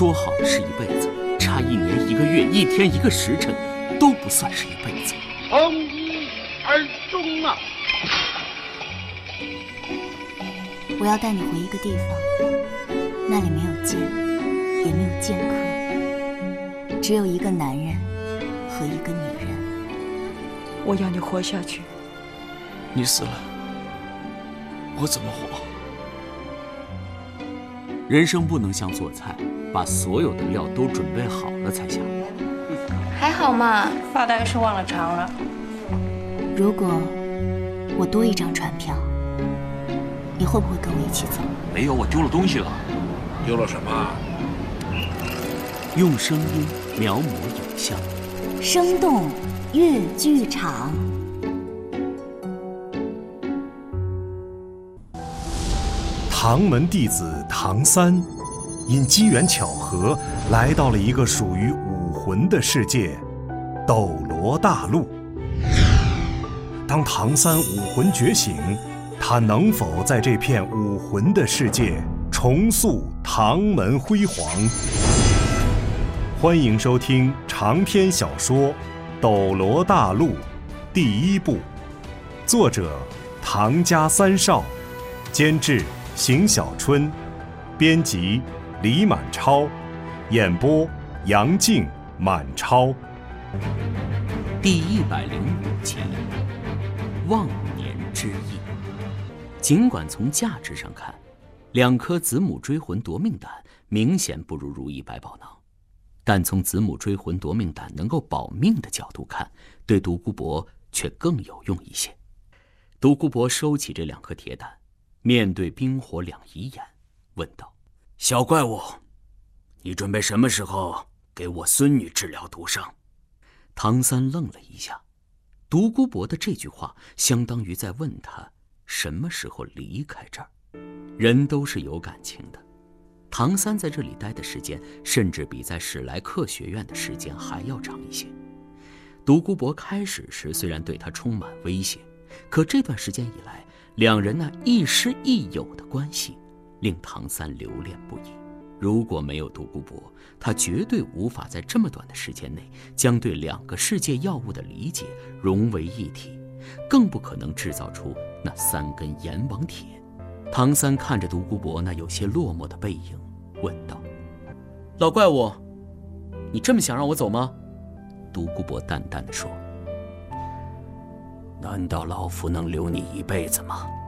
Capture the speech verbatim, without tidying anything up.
说好的是一辈子，差一年一个月、一天一个时辰，都不算是一辈子。 从一而终啊！ 我要带你回一个地方，那里没有剑，也没有剑客，只有一个男人和一个女人。 我要你活下去。 你死了，我怎么活？ 人生不能像做菜，把所有的料都准备好了才下锅。 还好嘛， 发大概是忘了尝了。 如果我多一张船票，你会不会跟我一起走？ 没有，我丢了东西了。 丢了什么？ 用声音描摹影像， 生动粤剧场。 唐门弟子唐三，因机缘巧合来到了一个属于武魂的世界——斗罗大陆。当唐三武魂觉醒，他能否在这片武魂的世界重塑唐门辉煌？欢迎收听长篇小说《斗罗大陆》第一部，作者唐家三少，监制邢小春，编辑李满超，演播杨静、满超。 第一百零五集，忘年之役。尽管从价值上看，两颗子母追魂夺命胆明显不如如意百宝囊，但从子母追魂夺命胆能够保命的角度看，对独孤博却更有用一些。独孤博收起这两颗铁胆，面对冰火两仪眼，问道：“小怪物，你准备什么时候给我孙女治疗毒伤？”唐三愣了一下，独孤博的这句话相当于在问他什么时候离开这儿。人都是有感情的，唐三在这里待的时间甚至比在史莱克学院的时间还要长一些。独孤博开始时虽然对他充满威胁，可这段时间以来，两人那亦师亦友的关系令唐三留恋不已。如果没有独孤博，他绝对无法在这么短的时间内将对两个世界药物的理解融为一体，更不可能制造出那三根阎王铁。唐三看着独孤博那有些落寞的背影，问道：“老怪物，你这么想让我走吗？”独孤博淡淡地说：“难道老夫能留你一辈子吗？”